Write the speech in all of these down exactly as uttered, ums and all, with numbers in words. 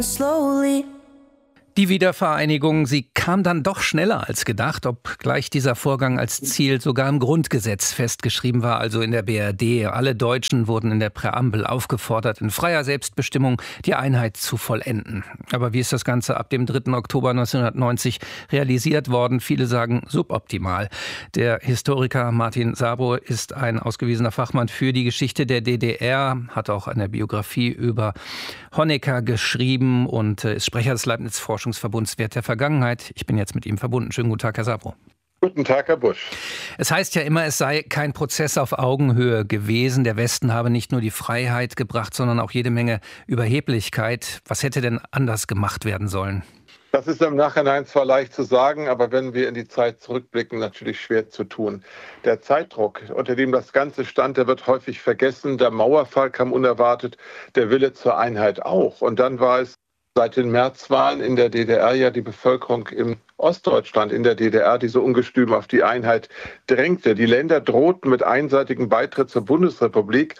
slowly. Die Wiedervereinigung, sie kam dann doch schneller als gedacht, obgleich dieser Vorgang als Ziel sogar im Grundgesetz festgeschrieben war, also in der B R D. Alle Deutschen wurden in der Präambel aufgefordert, in freier Selbstbestimmung die Einheit zu vollenden. Aber wie ist das Ganze ab dem dritten Oktober neunzehnhundertneunzig realisiert worden? Viele sagen suboptimal. Der Historiker Martin Sabo ist ein ausgewiesener Fachmann für die Geschichte der D D R, hat auch eine Biografie über Honecker geschrieben und ist Sprecher des Leibniz-Forschungsverbunds Wert der Vergangenheit. Ich bin jetzt mit ihm verbunden. Schönen guten Tag, Herr Sabo. Guten Tag, Herr Busch. Es heißt ja immer, es sei kein Prozess auf Augenhöhe gewesen. Der Westen habe nicht nur die Freiheit gebracht, sondern auch jede Menge Überheblichkeit. Was hätte denn anders gemacht werden sollen? Das ist im Nachhinein zwar leicht zu sagen, aber wenn wir in die Zeit zurückblicken, natürlich schwer zu tun. Der Zeitdruck, unter dem das Ganze stand, der wird häufig vergessen. Der Mauerfall kam unerwartet, der Wille zur Einheit auch. Und dann war es seit den Märzwahlen in der D D R ja die Bevölkerung im Ostdeutschland, in der D D R, die so ungestüm auf die Einheit drängte. Die Länder drohten mit einseitigem Beitritt zur Bundesrepublik.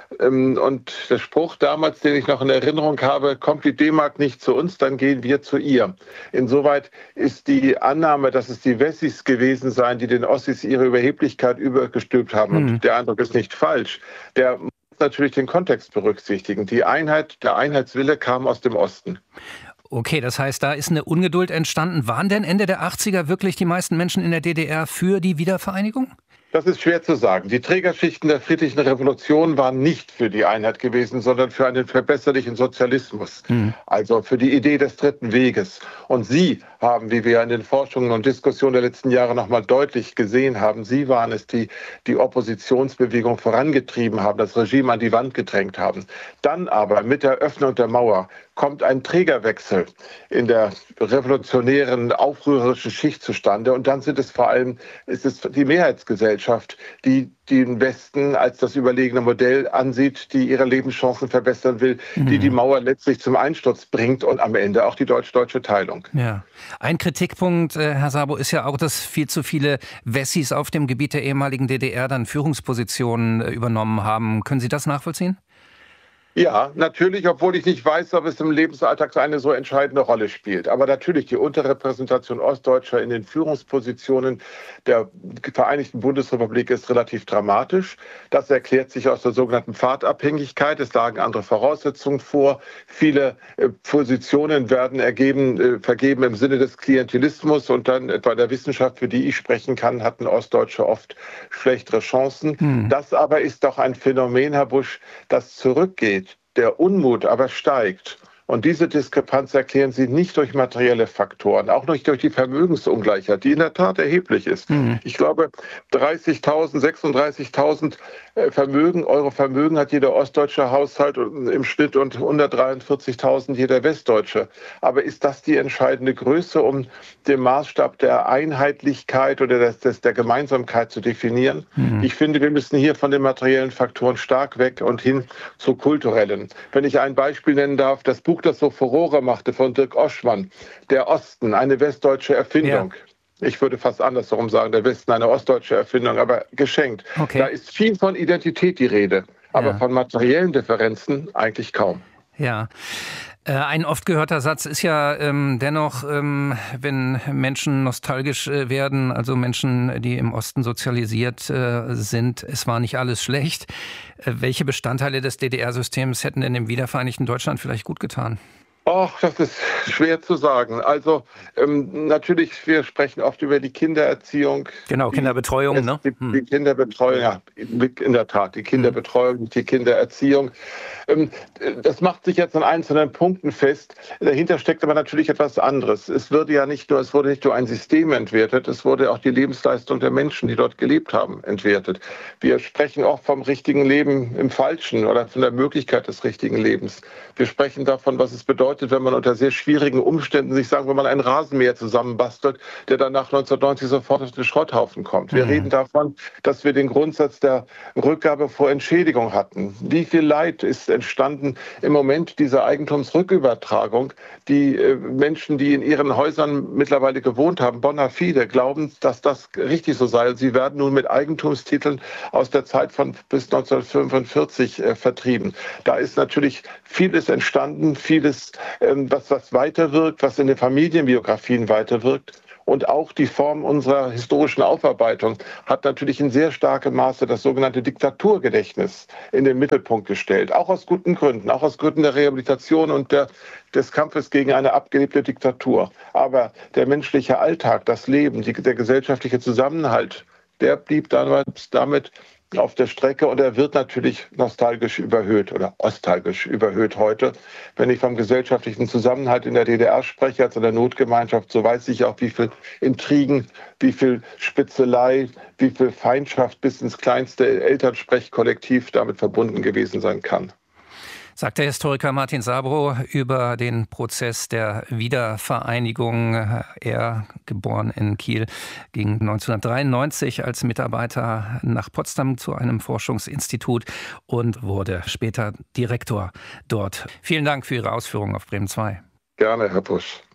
Und der Spruch damals, den ich noch in Erinnerung habe, kommt die D-Mark nicht zu uns, dann gehen wir zu ihr. Insoweit ist die Annahme, dass es die Wessis gewesen seien, die den Ossis ihre Überheblichkeit übergestülpt haben, mhm. und der Eindruck ist nicht falsch, der muss natürlich den Kontext berücksichtigen. Die Einheit, der Einheitswille kam aus dem Osten. Okay, das heißt, da ist eine Ungeduld entstanden. Waren denn Ende der achtziger wirklich die meisten Menschen in der D D R für die Wiedervereinigung? Das ist schwer zu sagen. Die Trägerschichten der friedlichen Revolution waren nicht für die Einheit gewesen, sondern für einen verbesserlichen Sozialismus. Mhm. Also für die Idee des dritten Weges. Und sie haben, wie wir in den Forschungen und Diskussionen der letzten Jahre noch mal deutlich gesehen haben, sie waren es, die die Oppositionsbewegung vorangetrieben haben, das Regime an die Wand gedrängt haben. Dann aber mit der Öffnung der Mauer kommt ein Trägerwechsel in der revolutionären, aufrührerischen Schicht zustande. Und dann sind es vor allem, ist es die Mehrheitsgesellschaft, die den Westen als das überlegene Modell ansieht, die ihre Lebenschancen verbessern will, mhm. die die Mauer letztlich zum Einsturz bringt und am Ende auch die deutsch-deutsche Teilung. Ja. Ein Kritikpunkt, Herr Sabo, ist ja auch, dass viel zu viele Wessis auf dem Gebiet der ehemaligen D D R dann Führungspositionen übernommen haben. Können Sie das nachvollziehen? Ja, natürlich, obwohl ich nicht weiß, ob es im Lebensalltag eine so entscheidende Rolle spielt. Aber natürlich die Unterrepräsentation Ostdeutscher in den Führungspositionen der Vereinigten Bundesrepublik ist relativ dramatisch. Das erklärt sich aus der sogenannten Pfadabhängigkeit. Es lagen andere Voraussetzungen vor. Viele äh, Positionen werden ergeben, äh, vergeben im Sinne des Klientelismus. Und dann etwa der Wissenschaft, für die ich sprechen kann, hatten Ostdeutsche oft schlechtere Chancen. Hm. Das aber ist doch ein Phänomen, Herr Busch, das zurückgeht. Der Unmut aber steigt. Und diese Diskrepanz erklären Sie nicht durch materielle Faktoren, auch nicht durch die Vermögensungleichheit, die in der Tat erheblich ist. Mhm. Ich glaube, dreißigtausend, sechsunddreißigtausend Vermögen, Euro Vermögen hat jeder ostdeutsche Haushalt im Schnitt und hundertdreiundvierzigtausend jeder westdeutsche. Aber ist das die entscheidende Größe, um den Maßstab der Einheitlichkeit oder des, des, der Gemeinsamkeit zu definieren? Mhm. Ich finde, wir müssen hier von den materiellen Faktoren stark weg und hin zu kulturellen. Wenn ich ein Beispiel nennen darf, das Buch, das so Furore machte, von Dirk Oschmann, Der Osten, eine westdeutsche Erfindung. Ja. Ich würde fast andersherum sagen, der Westen eine ostdeutsche Erfindung, aber geschenkt. Okay. Da ist viel von Identität die Rede, aber ja. von materiellen Differenzen eigentlich kaum. Ja. Ein oft gehörter Satz ist ja ähm, dennoch, ähm, wenn Menschen nostalgisch äh, werden, also Menschen, die im Osten sozialisiert äh, sind, es war nicht alles schlecht. Äh, welche Bestandteile des D D R-Systems hätten denn im wiedervereinigten Deutschland vielleicht gut getan? Ach, das ist schwer zu sagen. Also ähm, natürlich, wir sprechen oft über die Kindererziehung. Genau, die, Kinderbetreuung, es, ne? Die, die Kinderbetreuung, ja, in der Tat, die Kinderbetreuung, die Kindererziehung. Ähm, das macht sich jetzt an einzelnen Punkten fest. Dahinter steckt aber natürlich etwas anderes. Es wurde ja nicht nur, es wurde nicht nur ein System entwertet, es wurde auch die Lebensleistung der Menschen, die dort gelebt haben, entwertet. Wir sprechen auch vom richtigen Leben im Falschen oder von der Möglichkeit des richtigen Lebens. Wir sprechen davon, was es bedeutet, wenn man unter sehr schwierigen Umständen sich, sagen wir mal, einen Rasenmäher zusammenbastelt, der dann nach neunzehnhundertneunzig sofort auf den Schrotthaufen kommt. Wir mhm. reden davon, dass wir den Grundsatz der Rückgabe vor Entschädigung hatten. Wie viel Leid ist entstanden im Moment dieser Eigentumsrückübertragung? Die äh, Menschen, die in ihren Häusern mittlerweile gewohnt haben, bona fide, glauben, dass das richtig so sei. Sie werden nun mit Eigentumstiteln aus der Zeit von bis neunzehnhundertfünfundvierzig äh, vertrieben. Da ist natürlich vieles entstanden, vieles was, was weiterwirkt, was in den Familienbiografien weiterwirkt. Und auch die Form unserer historischen Aufarbeitung hat natürlich in sehr starkem Maße das sogenannte Diktaturgedächtnis in den Mittelpunkt gestellt. Auch aus guten Gründen, auch aus Gründen der Rehabilitation und der, des Kampfes gegen eine abgelebte Diktatur. Aber der menschliche Alltag, das Leben, die, der gesellschaftliche Zusammenhalt, der blieb damals damit auf der Strecke und er wird natürlich nostalgisch überhöht oder ostalgisch überhöht heute. Wenn ich vom gesellschaftlichen Zusammenhalt in der D D R spreche, als in der Notgemeinschaft, so weiß ich auch, wie viel Intrigen, wie viel Spitzelei, wie viel Feindschaft bis ins kleinste Elternsprechkollektiv damit verbunden gewesen sein kann. Sagt der Historiker Martin Sabro über den Prozess der Wiedervereinigung. Er, geboren in Kiel, ging neunzehnhundertdreiundneunzig als Mitarbeiter nach Potsdam zu einem Forschungsinstitut und wurde später Direktor dort. Vielen Dank für Ihre Ausführungen auf Bremen zwei. Gerne, Herr Busch.